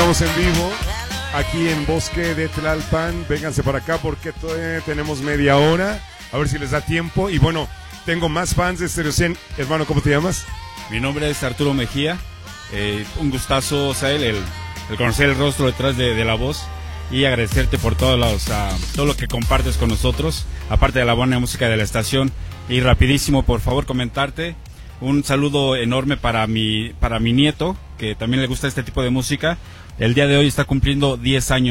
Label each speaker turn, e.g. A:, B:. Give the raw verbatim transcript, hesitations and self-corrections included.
A: estamos en vivo aquí en Bosque de Tlalpan. Vénganse para acá porque todavía tenemos media hora. A ver si les da tiempo. Y bueno, tengo más fans de Stereo cien. Hermano, ¿cómo te llamas?
B: Mi nombre es Arturo Mejía. Eh, un gustazo, Sael, el, el conocer el rostro detrás de, de la voz y agradecerte por todo, los, uh, todo lo que compartes con nosotros, aparte de la buena música de la estación. Y rapidísimo, por favor, comentarte un saludo enorme para mi, para mi nieto, que también le gusta este tipo de música. El día de hoy está cumpliendo diez años.